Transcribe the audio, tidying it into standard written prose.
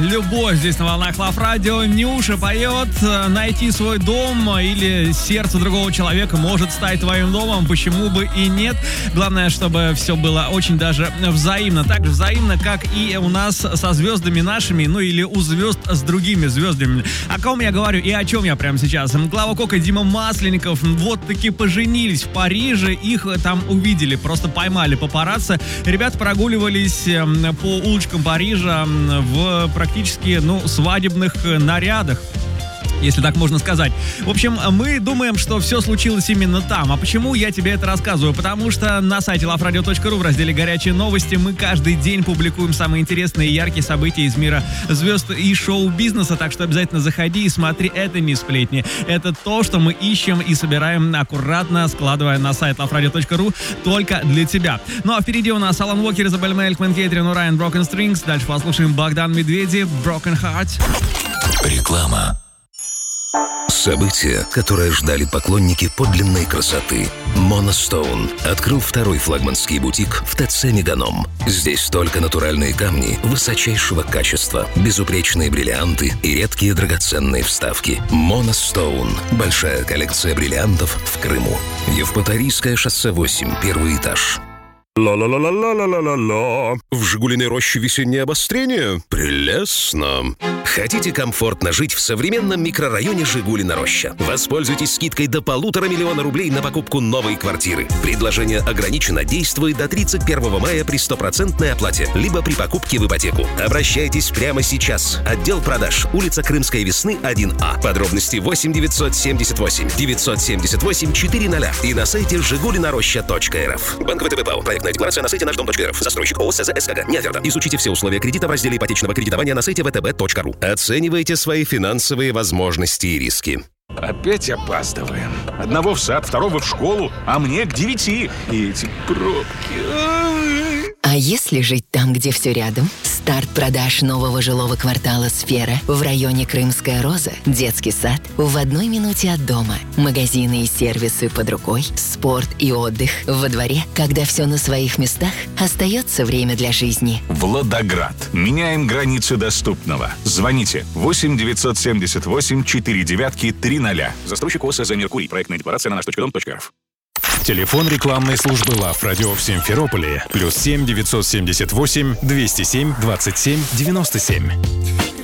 «Любовь» здесь на волнах Лав Радио. Нюша поет. Найти свой дом или сердце другого человека может стать твоим домом. Почему бы и нет? Главное, чтобы все было очень даже взаимно. Так же взаимно, как и у нас со звездами нашими, ну или у звезд с другими звездами. О ком я говорю и о чем я прямо сейчас? Клава Кока и Дима Масленников вот таки поженились в Париже. Их там увидели, просто поймали папарацци. Ребята прогуливались по улочкам Парижа в практически, свадебных нарядах, если так можно сказать. В общем, мы думаем, что все случилось именно там. А почему я тебе это рассказываю? Потому что на сайте loveradio.ru в разделе «Горячие новости» мы каждый день публикуем самые интересные и яркие события из мира звезд и шоу-бизнеса. Так что обязательно заходи и смотри. Это не сплетни. Это то, что мы ищем и собираем аккуратно, складывая на сайт loveradio.ru только для тебя. Ну а впереди у нас Алан Уокер, Изабель Мелькман, Кейтрин Урайн, Broken Strings. Дальше послушаем Богдан Медведи, Broken Heart. Реклама. Событие, которое ждали поклонники подлинной красоты. Monostone открыл второй флагманский бутик в ТЦ Меганом. Здесь только натуральные камни высочайшего качества, безупречные бриллианты и редкие драгоценные вставки. Monostone. Большая коллекция бриллиантов в Крыму. Евпаторийское шоссе 8, первый этаж. Ла-ла-ла-ла-ла-ла-ла-ла. В «Жигулиной роще» весеннее обострение? Прелестно. Хотите комфортно жить в современном микрорайоне Жигулина Роща? Воспользуйтесь скидкой до 1,5 миллиона рублей на покупку новой квартиры. Предложение ограничено, действует до 31 мая при 100% оплате, либо при покупке в ипотеку. Обращайтесь прямо сейчас. Отдел продаж. Улица Крымской Весны, 1А. Подробности 8 978 978 400 и на сайте жигулинароща.рф. Банк ВТБ ПАО. Проектная декларация на сайте наш-дом.рф. Застройщик ООО СЗ СКГ. Не оферта. Изучите все условия кредита в разделе ипотечного кредитования на сайте vtb.ru. Оценивайте свои финансовые возможности и риски. Опять опаздываем. Одного в сад, второго в школу, а мне к 9. И эти пробки. А если жить там, где все рядом? Старт продаж нового жилого квартала «Сфера» в районе Крымская Роза, детский сад в 1 минуте от дома, магазины и сервисы под рукой, спорт и отдых во дворе. Когда все на своих местах, остается время для жизни. Владоград. Меняем границы доступного. Звоните 8 978 49 300. Застройщик ООО «СЗ Меркурий». Проектная декларация на наш.дом.рф. Телефон рекламной службы Лав Радио в Симферополе +7 978 207 27 97.